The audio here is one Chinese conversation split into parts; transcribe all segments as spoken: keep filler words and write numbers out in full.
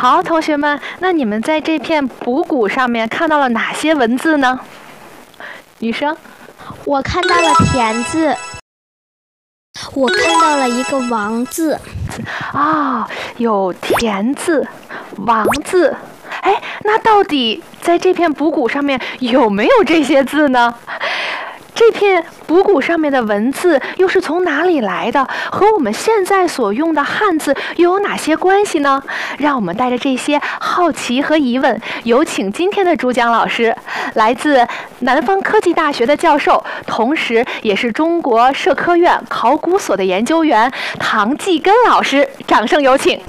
好，同学们，那你们在这片补骨上面看到了哪些文字呢？女生， 我看到了田字，我看到了一个王字。 啊、哦，有田字、王字。哎，那到底在这片补骨上面有没有这些字呢？这片补骨上面的文字又是从哪里来的？和我们现在所用的汉字又有哪些关系呢？让我们带着这些好奇和疑问，有请今天的主讲老师，来自南方科技大学的教授，同时也是中国社科院考古所的研究员唐继根老师，掌声有请。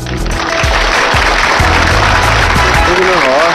同学们好啊！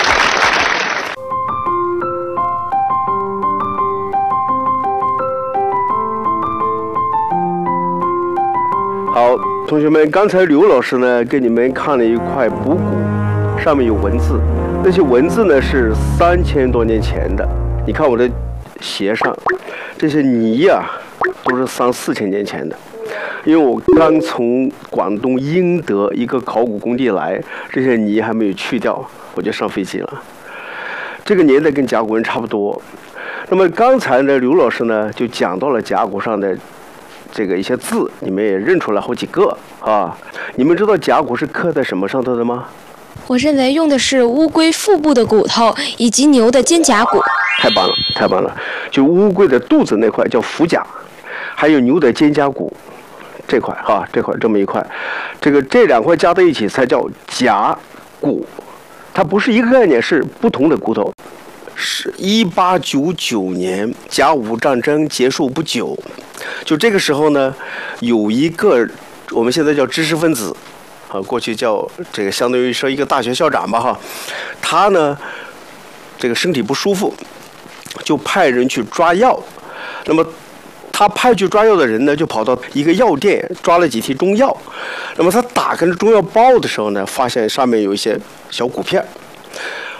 好，同学们，刚才刘老师呢给你们看了一块补骨，上面有文字，那些文字呢是三千多年前的。你看我的鞋上，这些泥呀、啊、都是三四千年前的。因为我刚从广东英德一个考古工地来，这些泥还没有去掉，我就上飞机了。这个年代跟甲骨文差不多。那么刚才呢，刘老师呢就讲到了甲骨上的这个一些字，你们也认出来好几个啊。你们知道甲骨是刻在什么上头的吗？ 我认为用的是乌龟腹部的骨头以及牛的肩胛骨。 太棒了，太棒了！就乌龟的肚子那块叫腹甲，还有牛的肩胛骨这块哈，这块这么一块，这个这两块加在一起才叫甲骨，它不是一个概念，是不同的骨头。是一八九九年甲午战争结束不久，就这个时候呢，有一个我们现在叫知识分子，啊，过去叫这个相当于说一个大学校长吧哈，他呢这个身体不舒服，就派人去抓药。那么他派去抓药的人呢，就跑到一个药店抓了几提中药。那么他打开中药包的时候呢，发现上面有一些小骨片，